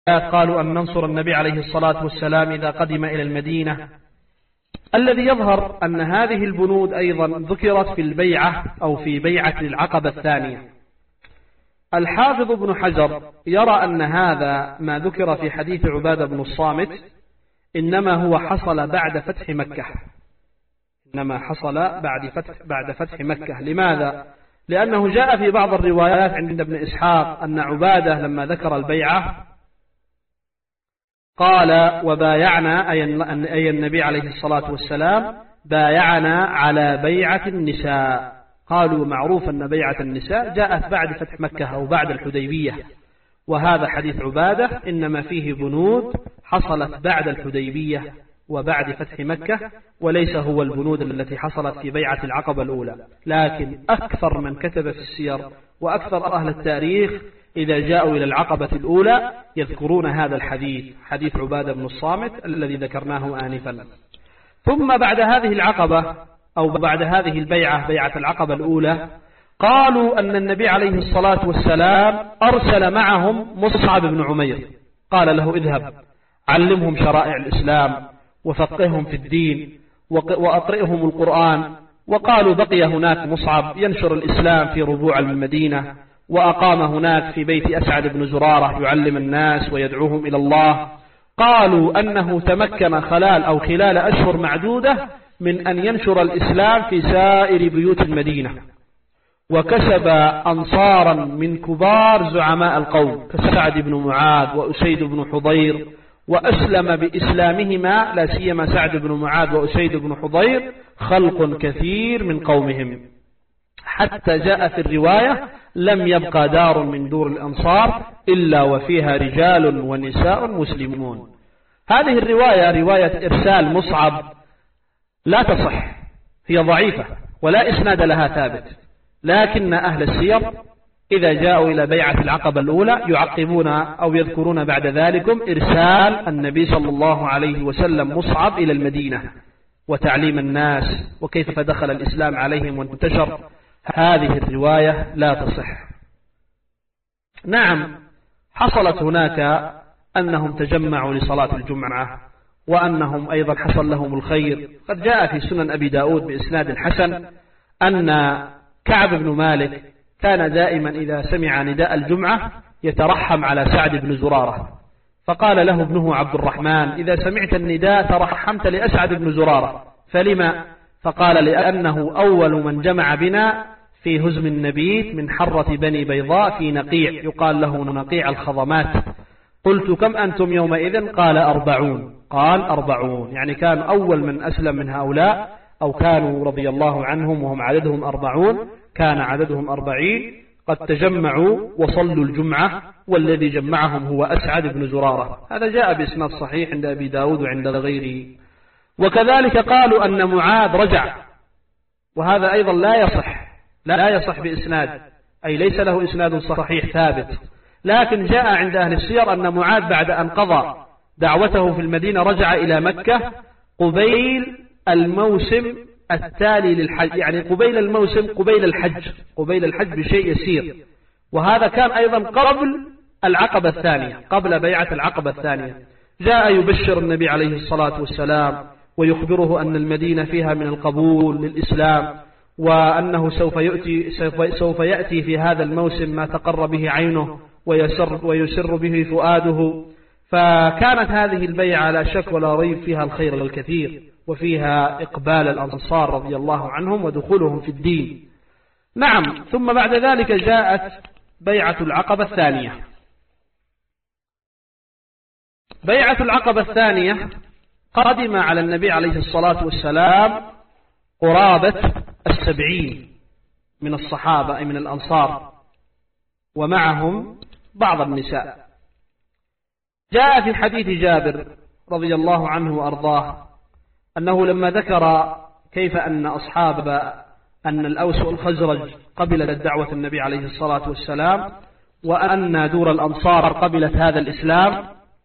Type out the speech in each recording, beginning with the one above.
قالوا أن ننصر النبي عليه الصلاة والسلام إذا قدم إلى المدينة. الذي يظهر أن هذه البنود أيضا ذكرت في البيعة أو في بيعة العقبة الثانية. الحافظ ابن حجر يرى أن هذا ما ذكر في حديث عبادة بن الصامت إنما هو حصل بعد فتح مكة، إنما حصل بعد فتح مكة. لماذا؟ لأنه جاء في بعض الروايات عند ابن إسحاق أن عبادة لما ذكر البيعة قال وبايعنا أي النبي عليه الصلاة والسلام بايعنا على بيعة النساء. قالوا معروف أن بيعة النساء جاءت بعد فتح مكة أو بعد الحديبية، وهذا حديث عبادة إنما فيه بنود حصلت بعد الحديبية وبعد فتح مكة، وليس هو البنود التي حصلت في بيعة العقبة الأولى. لكن أكثر من كتب في السير وأكثر أهل التاريخ إذا جاءوا إلى العقبة الأولى يذكرون هذا الحديث، حديث عبادة بن الصامت الذي ذكرناه آنفا. ثم بعد هذه العقبة أو بعد هذه البيعة، بيعة العقبة الأولى، قالوا أن النبي عليه الصلاة والسلام أرسل معهم مصعب بن عمير، قال له اذهب علمهم شرائع الإسلام وفقههم في الدين وأقرئهم القرآن. وقالوا بقي هناك مصعب ينشر الإسلام في ربوع المدينة، وأقام هناك في بيت أسعد بن زرارة يعلم الناس ويدعوهم إلى الله. قالوا أنه تمكن خلال أشهر معدودة من أن ينشر الإسلام في سائر بيوت المدينة، وكسب أنصارا من كبار زعماء القوم كسعد بن معاذ وأسيد بن حضير، وأسلم بإسلامهما لا سيما سعد بن معاذ وأسيد بن حضير خلق كثير من قومهم، حتى جاء في الرواية لم يبقى دار من دور الأنصار إلا وفيها رجال ونساء مسلمون. هذه الرواية رواية إرسال مصعب لا تصح، هي ضعيفة ولا إسناد لها ثابت، لكن أهل السير إذا جاءوا إلى بيعة العقبة الأولى يعقبون أو يذكرون بعد ذلك إرسال النبي صلى الله عليه وسلم مصعب إلى المدينة وتعليم الناس وكيف دخل الإسلام عليهم وانتشر. هذه الرواية لا تصح. نعم حصلت هناك أنهم تجمعوا لصلاة الجمعة، وأنهم أيضا حصل لهم الخير. قد جاء في سنن أبي داود بإسناد حسن أن كعب بن مالك كان دائما إذا سمع نداء الجمعة يترحم على سعد بن زرارة، فقال له ابنه عبد الرحمن إذا سمعت النداء ترحمت لأسعد بن زرارة، فلما؟ فقال لأنه أول من جمع بنا في هزم النبيت من حرة بني بيضاء في نقيع يقال له نقيع الخضمات. قلت كم أنتم يومئذ؟ قال 40. قال 40 يعني كان أول من أسلم من هؤلاء، أو كانوا رضي الله عنهم وهم عددهم 40، كان عددهم 40 قد تجمعوا وصلوا الجمعة، والذي جمعهم هو أسعد بن زرارة. هذا جاء بإسناد صحيح عند أبي داود وعند غيره. وكذلك قالوا أن معاذ رجع، وهذا أيضا لا يصح بإسناد، أي ليس له إسناد صحيح ثابت، لكن جاء عند أهل السير أن معاذ بعد أن قضى دعوته في المدينة رجع إلى مكة قبيل الموسم التالي للحج، يعني قبيل الموسم قبيل الحج بشيء يسير، وهذا كان أيضا قبل العقبة الثانية، قبل بيعة العقبة الثانية. جاء يبشر النبي عليه الصلاة والسلام ويخبره أن المدينة فيها من القبول للإسلام، وأنه سوف يأتي في هذا الموسم ما تقر به عينه ويسر به فؤاده. فكانت هذه البيعة لا شك ولا ريب فيها الخير الكثير، وفيها إقبال الأنصار رضي الله عنهم ودخولهم في الدين. نعم. ثم بعد ذلك جاءت بيعة العقبة الثانية. بيعة العقبة الثانية قدم على النبي عليه الصلاة والسلام قرابة 70 من الصحابة أي من الأنصار، ومعهم بعض النساء. جاء في حديث جابر رضي الله عنه وأرضاه أنه لما ذكر كيف أن الأوس والخزرج قبلت دعوة النبي عليه الصلاة والسلام، وأن دور الأنصار قبلت هذا الإسلام،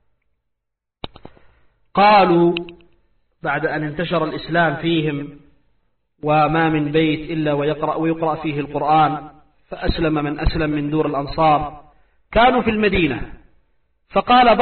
قالوا بعد أن انتشر الإسلام فيهم وما من بيت إلا ويقرأ فيه القرآن، فأسلم من أسلم من دور الأنصار، كانوا في المدينة. فقال